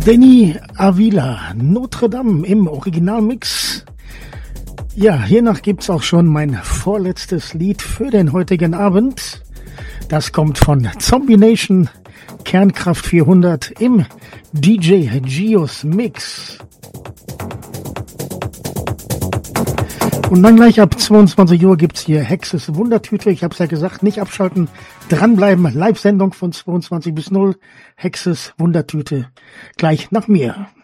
Danny Avila, Notre Dame im Originalmix. Ja, hiernach gibt's auch schon mein vorletztes Lied für den heutigen Abend. Das kommt von Zombie Nation, Kernkraft 400 im DJ Gios Mix. Und dann gleich ab 22 Uhr gibt's hier Hexes Wundertüte. Ich hab's ja gesagt, nicht abschalten, dranbleiben. Live-Sendung von 22 bis 0. Hexes Wundertüte. Gleich nach mir.